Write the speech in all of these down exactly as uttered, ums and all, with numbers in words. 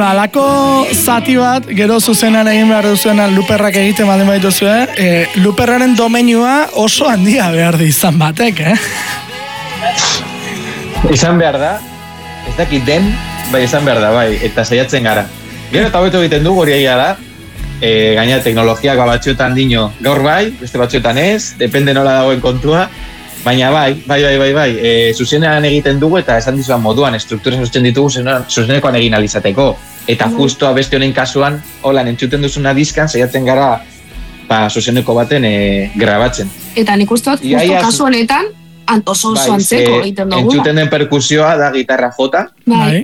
Bueno, alako zati bat, gero zuzenan egin behar duzuenan luperrak egiten baldin baituzu, eh? Luperraren domeinua oso handia behar di izan batek, eh? Izan behar da, ez dakit den, bai izan behar da, bai, eta saiatzen gara. Gero eta hobeto egiten dugu hori egia da, e, gaina teknologiak batzuetan dino gaur bai, beste batzuetan ez, depende nola dagoen kontua, baina bai, bai, bai, bai, bai, e, zuzenean egiten dugu eta esan dizuan moduan, struktura sortzen ditugu zuzenekoan egin alizateko. Eta justo abeste honen kasuan, holan entzuten duzuna diskan, saiatzen gara ba, zuzeneko baten e, grabatzen. Eta nik uste dut, justo kasu honetan, oso oso antzeko egiten dugu. Entzuten den perkusioa da gitarra jota. Bai.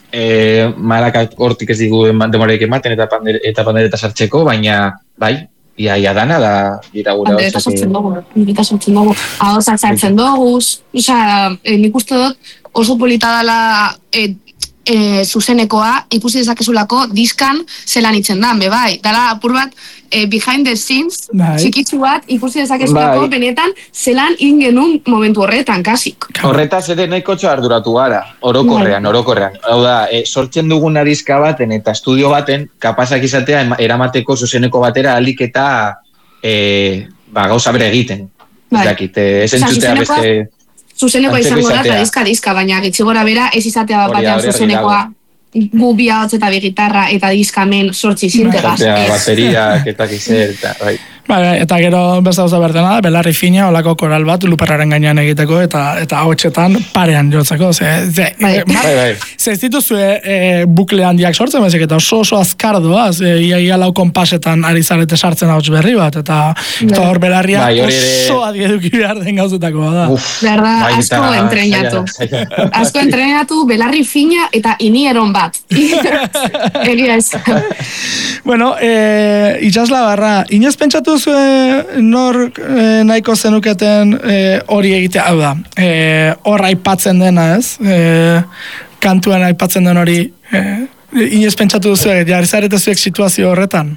E, Marakak hortik ez digu demoraik ematen eta, pander, eta pandereta sartzeko, baina bai, ia, ia dana da gira gura. Pandereta sartzen dugu, pandereta sartzen dugu. Ahozak sartzen dugu, oza, nik uste dut oso polita dela e, e, zuzenekoa, ikusi dezakezulako diskan zelan itzen dan, be bai. Dala apur bat, e, behind the scenes, bai. Txikitsu bat, ikusi dezakezulako, bai. Benetan zelan ingenun momentu horretan, kasik. Horretaz ere nahiko arduratu gara, orokorrean, bai. orokorrean. Hau da, e, sortzen dugun diska baten eta estudio baten, kapazak izatea eramateko zuzeneko batera alik eta e, ba, gauza bere egiten. Bai. Dakit, e, ez entzutea beste... Zuzenekoa izango da, eta diska-diska, baina gitxigora bera ez izatea bat batean zuzenekoa gu bi hotz eta bi gitarra eta diskamen sortzi zintegaz. Bateriak eta kizer, eta bai. Bai, eta gero beste gauza bertena da, belarri fina, olako koral bat, luperraren gainean egiteko, eta eta hotxetan parean jotzeko. Ze, ze, bai. E, bai, bai. Ze ez dituzue e, bukle handiak sortzen, bezik, eta oso oso azkar doaz, e, ia, ia lau konpasetan ari zarete sartzen hauts berri bat, eta hor belarria bai, oso adi eduki behar den gauzetako da. Behar da, bai, asko eta, entrenatu. Saia, saia. Asko entrenatu, belarri fina eta inieron bat. Egia ez. Bueno, e, itxasla barra, inez pentsatu zue nor e, nahiko zenuketen hori e, egitea, hau da, e, hor aipatzen dena ez, e, kantuan aipatzen den hori, e, inez pentsatu duzu, jarri zarete zuek situazio horretan?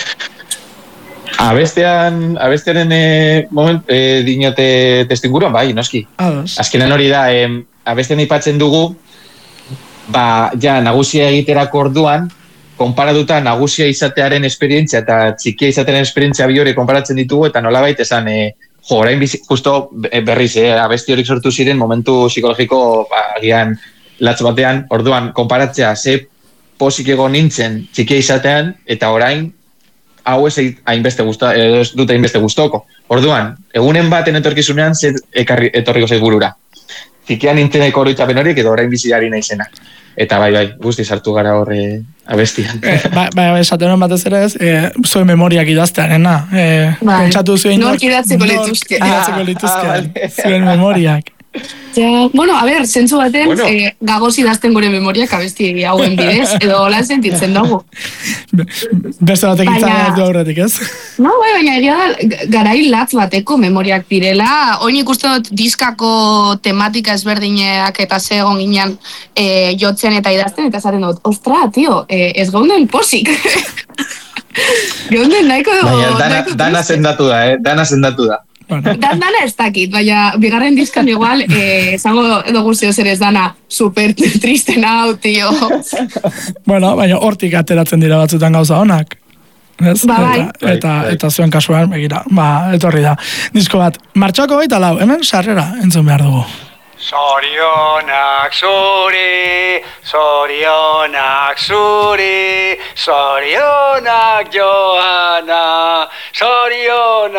Abestean, abestearen e, moment, e, dinote testinguruan, bai, noski. Ados. Azkenan hori da, e, abestean aipatzen dugu, ba, ja, nagusia egiterako orduan, konparatuta nagusia izatearen esperientzia eta txikia izatearen esperientzia bi hori konparatzen ditugu, eta nolabait esan, e, jo, orain bizi, justo berriz, e, abesti horik sortu ziren momentu psikologiko, ba, agian latz batean, orduan, konparatzea ze posik egon nintzen txikia izatean, eta orain, hau ez hainbeste gusta, ez dute hainbeste gustoko. Orduan, egunen baten etorkizunean, ze ekarri, etorriko zait burura. Txikia nintzen eko oroitzapen horiek, edo orain biziari naizena. Eta bai, bai, guzti sartu gara horre abestian. Eh, bai, bai, esaten batez ere ez, eh, zuen memoriak idaztearena. Eh, bai. Pentsatu zuen... Nork idatzeko lituzke. Idatzeko lituzke, ah, vale. Zuen memoriak. Ja, bueno, a ver, zentzu baten, bueno. eh, gagoz idazten gure memoriak abesti hauen bidez, edo holan sentitzen dugu. Beste batek itzan ez du aurretik, ez? No, bai, baina egia da, garai latz bateko memoriak direla. Oin ikusten dut diskako tematika ezberdinak eta ze egon ginen eh, jotzen eta idazten, eta esaten dut, ostra, tio, eh, ez gaunden posik. Gaunden nahiko... Baina, dana, dana sendatu da, eh? Dana sendatu da. Bueno. Dan dana ez dakit, baina bigarren diskan igual, eh, zango dugu zeo zer ez dana super triste nau, tio. Bueno, baina hortik ateratzen dira batzutan gauza honak. Ez? Ba, bai. Eta, eta, eta zuen kasuan, begira, ba, etorri da. Disko bat, martxoako baita lau, hemen sarrera entzun behar dugu. Zorionak zuri, zorionak zuri, zorionak Johana, zorionak